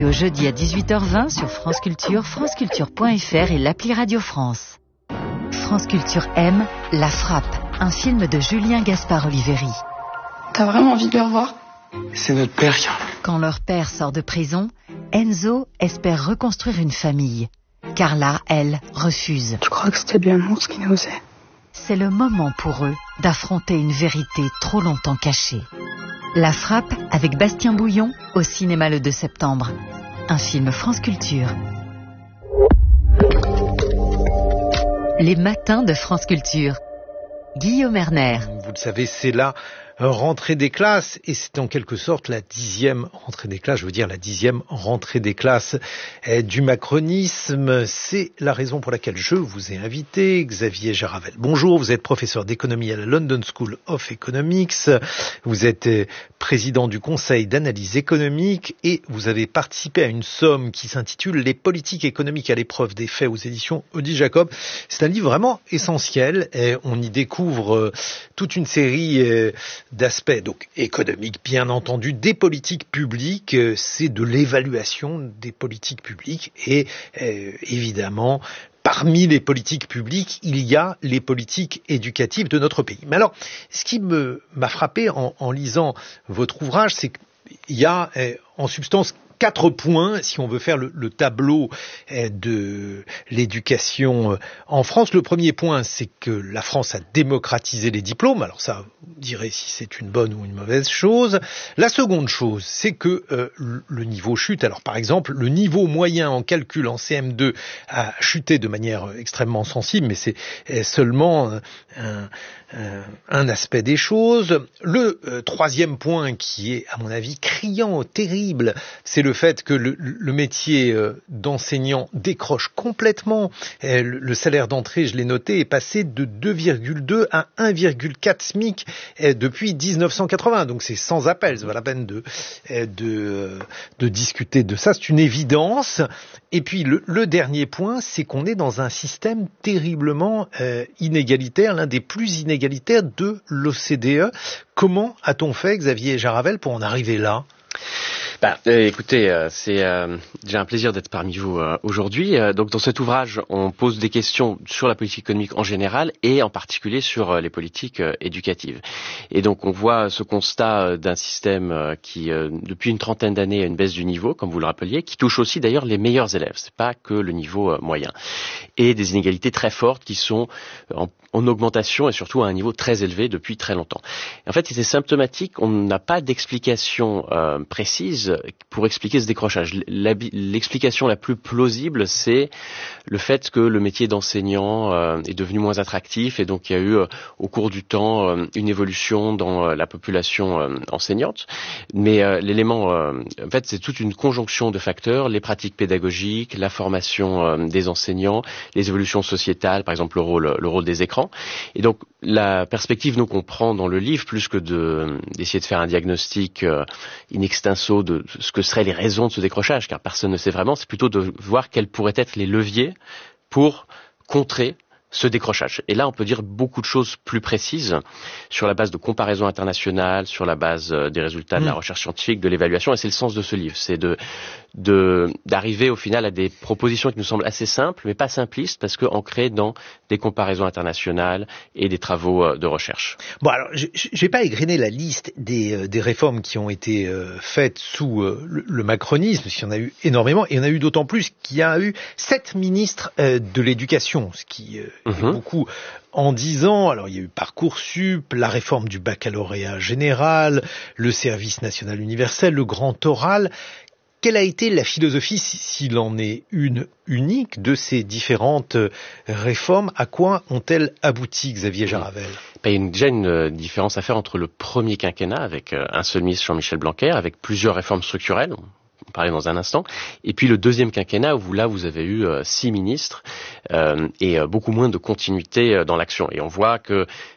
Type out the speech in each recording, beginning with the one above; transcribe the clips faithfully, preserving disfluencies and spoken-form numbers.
Au jeudi à dix-huit heures vingt sur France Culture, franceculture point f r et l'appli Radio France. France Culture aime La Frappe, un film de Julien Gaspard Oliveri. T'as vraiment envie de le revoir ? C'est notre père qui... Quand leur père sort de prison, Enzo espère reconstruire une famille. Carla, elle, refuse. Tu crois que c'était bien l'amour ce qui nous faisait ? C'est le moment pour eux d'affronter une vérité trop longtemps cachée. La Frappe avec Bastien Bouillon au cinéma le deux septembre. Un film France Culture. Les matins de France Culture. Guillaume Erner. Vous le savez, c'est la rentrée des classes et c'est en quelque sorte la dixième rentrée des classes, je veux dire la dixième rentrée des classes du macronisme. C'est la raison pour laquelle je vous ai invité, Xavier Jaravel. Bonjour, vous êtes professeur d'économie à la London School of Economics, vous êtes président du Conseil d'analyse économique et vous avez participé à une somme qui s'intitule « Les politiques économiques à l'épreuve des faits » aux éditions Odile Jacob. C'est un livre vraiment essentiel et on y découvre toute une série d'aspects donc économiques, bien entendu, des politiques publiques, c'est de l'évaluation des politiques publiques et euh, évidemment, parmi les politiques publiques, il y a les politiques éducatives de notre pays. Mais alors, ce qui me m'a frappé en, en lisant votre ouvrage, c'est qu'il y a euh, en substance quatre points, si on veut faire le, le tableau de l'éducation en France. Le premier point, c'est que la France a démocratisé les diplômes. Alors ça, vous direz si c'est une bonne ou une mauvaise chose. La seconde chose, c'est que euh, le niveau chute. Alors par exemple, le niveau moyen en calcul en C M deux a chuté de manière extrêmement sensible, mais c'est seulement un, un, un aspect des choses. Le euh, troisième point, qui est à mon avis criant, terrible, c'est le le fait que le, le métier d'enseignant décroche complètement. Le, le salaire d'entrée, je l'ai noté, est passé de deux virgule deux à un virgule quatre SMIC depuis dix-neuf cent quatre-vingts. Donc c'est sans appel, c'est pas la peine de, de, de discuter de ça, c'est une évidence. Et puis le, le dernier point, c'est qu'on est dans un système terriblement euh, inégalitaire, l'un des plus inégalitaires de l'O C D E. Comment a-t-on fait, Xavier Jaravel, pour en arriver là ? Bah, euh, écoutez, euh, c'est euh, déjà un plaisir d'être parmi vous euh, aujourd'hui. Euh, donc, dans cet ouvrage, on pose des questions sur la politique économique en général et en particulier sur euh, les politiques euh, éducatives. Et donc, on voit ce constat euh, d'un système euh, qui, euh, depuis une trentaine d'années, a une baisse du niveau, comme vous le rappeliez, qui touche aussi d'ailleurs les meilleurs élèves. C'est pas que le niveau euh, moyen. Et des inégalités très fortes qui sont en, en augmentation et surtout à un niveau très élevé depuis très longtemps. Et en fait, c'est symptomatique. On n'a pas d'explication euh, précise pour expliquer ce décrochage. L'explication la plus plausible, c'est le fait que le métier d'enseignant euh, est devenu moins attractif et donc il y a eu euh, au cours du temps euh, une évolution dans euh, la population euh, enseignante. Mais euh, l'élément, euh, en fait, c'est toute une conjonction de facteurs, les pratiques pédagogiques, la formation euh, des enseignants, les évolutions sociétales, par exemple le rôle, le rôle des écrans. Et donc la perspective, nous, qu'on prend dans le livre, plus que de, d'essayer de faire un diagnostic euh, in extenso de ce que seraient les raisons de ce décrochage, car personne ne sait vraiment, c'est plutôt de voir quels pourraient être les leviers pour contrer ce décrochage. Et là, on peut dire beaucoup de choses plus précises sur la base de comparaisons internationales, sur la base des résultats de la recherche scientifique, de l'évaluation, et c'est le sens de ce livre, c'est de, de d'arriver au final à des propositions qui nous semblent assez simples, mais pas simplistes, parce qu'ancrées dans des comparaisons internationales et des travaux de recherche. Bon, alors, je ne vais pas égrener la liste des, des réformes qui ont été euh, faites sous euh, le, le macronisme, parce qu'il y en a eu énormément, et il y en a eu d'autant plus qu'il y a eu sept ministres euh, de l'éducation, ce qui euh, mmh. est beaucoup en dix ans. Alors, il y a eu Parcoursup, la réforme du baccalauréat général, le service national universel, le grand oral. Quelle a été la philosophie, s'il en est une unique, de ces différentes réformes? À quoi ont-elles abouti, Xavier Jaravel? Il y a déjà une différence à faire entre le premier quinquennat, avec un seul ministre, Jean-Michel Blanquer, avec plusieurs réformes structurelles, on parlait dans un instant, et puis le deuxième quinquennat, où là, vous avez eu euh, six ministres euh, et euh, beaucoup moins de continuité euh, dans l'action. Et on voit que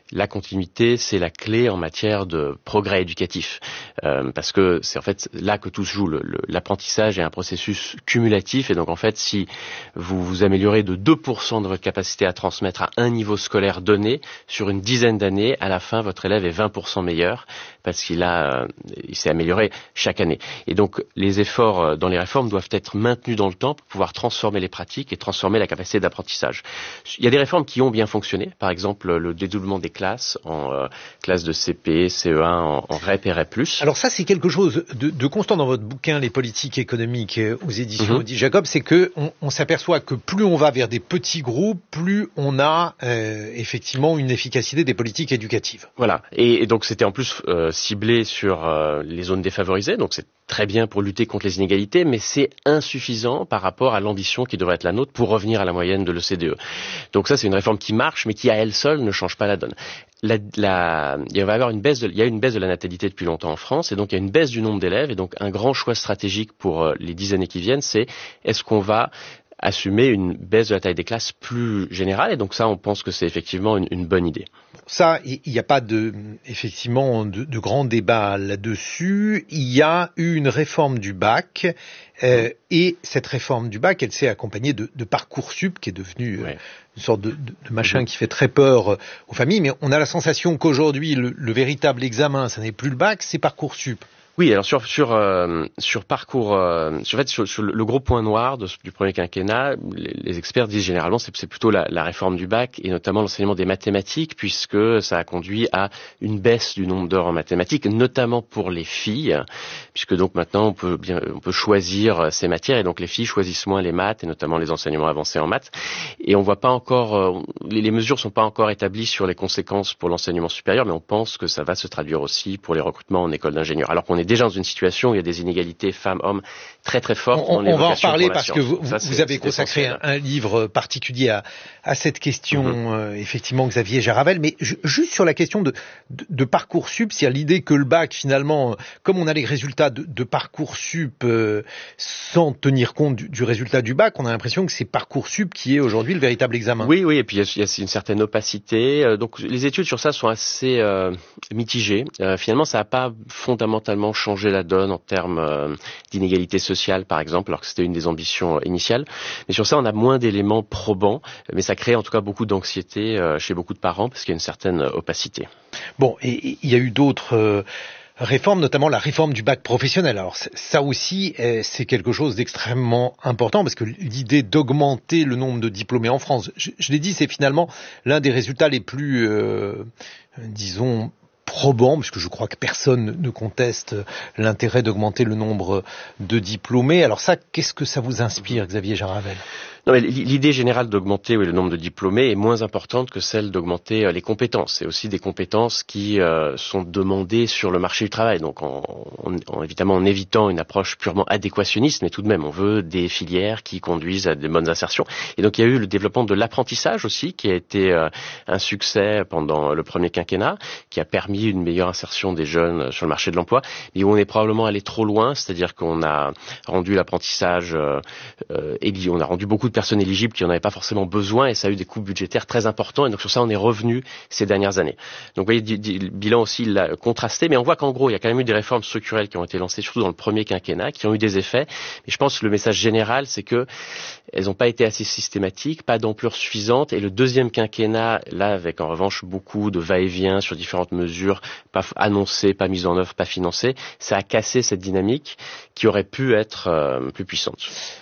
la continuité, c'est la clé en matière de progrès éducatif, euh, parce que c'est en fait là que tout se joue. Le, le, l'apprentissage est un processus cumulatif, et donc en fait, si vous vous améliorez de deux pour cent de votre capacité à transmettre à un niveau scolaire donné sur une dizaine d'années, à la fin, votre élève est vingt pour cent meilleur parce qu'il a, euh, il s'est amélioré chaque année. Et donc, les efforts dans les réformes doivent être maintenus dans le temps pour pouvoir transformer les pratiques et transformer la capacité d'apprentissage. Il y a des réformes qui ont bien fonctionné, par exemple le dédoublement des classes en euh, classe de C P, C E un, en, en R E P et R E P plus. Alors ça, c'est quelque chose de, de constant dans votre bouquin, Les politiques économiques aux éditions Mm-hmm. Odile Jacob, c'est que on, on s'aperçoit que plus on va vers des petits groupes, plus on a euh, effectivement une efficacité des politiques éducatives. Voilà, et, et donc c'était en plus euh, ciblé sur euh, les zones défavorisées, donc c'est très bien pour lutter contre les inégalités, mais c'est insuffisant par rapport à l'ambition qui devrait être la nôtre pour revenir à la moyenne de l'O C D E. Donc ça, c'est une réforme qui marche, mais qui à elle seule ne change pas la donne. La, la, il va y avoir une baisse de, il y a une baisse de la natalité depuis longtemps en France, et donc il y a une baisse du nombre d'élèves, et donc un grand choix stratégique pour euh, les dix années qui viennent, c'est est-ce qu'on va assumer une baisse de la taille des classes plus générale, et donc ça, on pense que c'est effectivement une, une bonne idée. Ça, il n'y a pas de, effectivement, de, de grand débat là-dessus. Il y a eu une réforme du bac, euh, et cette réforme du bac, elle s'est accompagnée de, de Parcoursup, qui est devenu euh, ouais. une sorte de, de, de machin mmh. qui fait très peur euh, aux familles. Mais on a la sensation qu'aujourd'hui, le, le véritable examen, ça n'est plus le bac, c'est Parcoursup. Oui, alors sur sur euh, sur parcours, euh, sur, en fait, sur, sur le gros point noir de, du premier quinquennat, les, les experts disent généralement c'est c'est plutôt la, la réforme du bac et notamment l'enseignement des mathématiques, puisque ça a conduit à une baisse du nombre d'heures en mathématiques, notamment pour les filles, puisque donc maintenant on peut bien on peut choisir ces matières, et donc les filles choisissent moins les maths et notamment les enseignements avancés en maths, et on voit pas encore euh, les, les mesures sont pas encore établies sur les conséquences pour l'enseignement supérieur, mais on pense que ça va se traduire aussi pour les recrutements en école d'ingénieurs, alors qu'on est déjà dans une situation où il y a des inégalités femmes-hommes très très fortes. On, dans les on va en parler parce science. que vous, ça, vous avez consacré un, un livre particulier à, à cette question, mm-hmm. euh, effectivement, Xavier Jaravel. Mais ju- juste sur la question de, de, de Parcoursup, c'est l'idée que le bac, finalement, comme on a les résultats de, de Parcoursup euh, sans tenir compte du, du résultat du bac, on a l'impression que c'est Parcoursup qui est aujourd'hui le véritable examen. Oui, oui, et puis il y, y a une certaine opacité. Euh, donc les études sur ça sont assez euh, mitigées. Euh, finalement, ça n'a pas fondamentalement changer la donne en termes euh, d'inégalité sociale, par exemple, alors que c'était une des ambitions euh, initiales. Mais sur ça, on a moins d'éléments probants, mais ça crée en tout cas beaucoup d'anxiété euh, chez beaucoup de parents parce qu'il y a une certaine euh, opacité. Bon, et il y a eu d'autres euh, réformes, notamment la réforme du bac professionnel. Alors ça aussi, euh, c'est quelque chose d'extrêmement important parce que l'idée d'augmenter le nombre de diplômés en France, je, je l'ai dit, c'est finalement l'un des résultats les plus, euh, disons, probant, puisque je crois que personne ne conteste l'intérêt d'augmenter le nombre de diplômés. Alors ça, qu'est-ce que ça vous inspire, Xavier Jaravel ? Non, mais l'idée générale d'augmenter oui, le nombre de diplômés est moins importante que celle d'augmenter euh, les compétences. C'est aussi des compétences qui euh, sont demandées sur le marché du travail. Donc, en, en, en, évidemment, en évitant une approche purement adéquationniste, mais tout de même, on veut des filières qui conduisent à des bonnes insertions. Et donc, il y a eu le développement de l'apprentissage aussi, qui a été euh, un succès pendant le premier quinquennat, qui a permis une meilleure insertion des jeunes sur le marché de l'emploi, mais où on est probablement allé trop loin, c'est-à-dire qu'on a rendu l'apprentissage, euh, euh, on a rendu beaucoup de personnes éligibles qui n'en avaient pas forcément besoin, et ça a eu des coûts budgétaires très importants, et donc sur ça on est revenu ces dernières années. Donc vous voyez, le bilan aussi l'a contrasté, mais on voit qu'en gros il y a quand même eu des réformes structurelles qui ont été lancées, surtout dans le premier quinquennat, qui ont eu des effets, mais je pense que le message général c'est que elles n'ont pas été assez systématiques, pas d'ampleur suffisante, et le deuxième quinquennat, là avec en revanche beaucoup de va-et-vient sur différentes mesures, pas annoncées, pas mises en œuvre, pas financées, ça a cassé cette dynamique qui aurait pu être euh, plus puissante.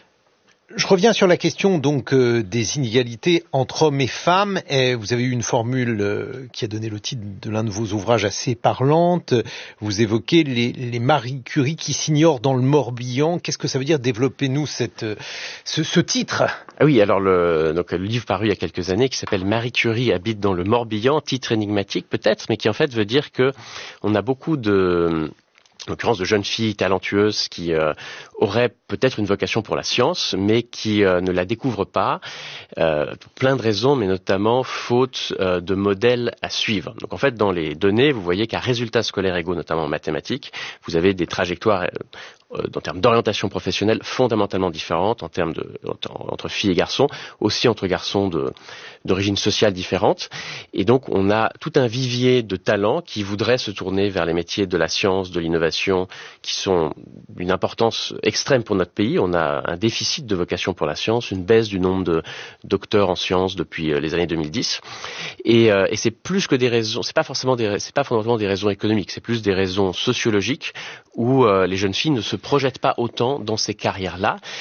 Je reviens sur la question donc euh, des inégalités entre hommes et femmes. Et vous avez eu une formule euh, qui a donné le titre de l'un de vos ouvrages assez parlante. Vous évoquez les, les Marie Curie qui s'ignorent dans le Morbihan. Qu'est-ce que ça veut dire ? Développez-nous cette, ce, ce titre. Ah oui, alors le, donc, le livre paru il y a quelques années qui s'appelle Marie Curie habite dans le Morbihan, titre énigmatique peut-être, mais qui en fait veut dire que on a beaucoup de... en l'occurrence de jeunes filles talentueuses qui euh, auraient peut-être une vocation pour la science, mais qui euh, ne la découvrent pas, euh, pour plein de raisons, mais notamment faute euh, de modèles à suivre. Donc en fait, dans les données, vous voyez qu'à résultats scolaires égaux, notamment en mathématiques, vous avez des trajectoires euh, euh, en termes d'orientation professionnelle fondamentalement différentes, en termes de entre, entre filles et garçons, aussi entre garçons de, d'origine sociale différente. Et donc, on a tout un vivier de talents qui voudraient se tourner vers les métiers de la science, de l'innovation, qui sont d'une importance extrême pour notre pays. On a un déficit de vocation pour la science, une baisse du nombre de docteurs en sciences depuis les années deux mille dix. Et, euh, et c'est plus que des raisons, c'est pas forcément des, c'est pas fondamentalement des raisons économiques, c'est plus des raisons sociologiques où euh, les jeunes filles ne se projettent pas autant dans ces carrières-là.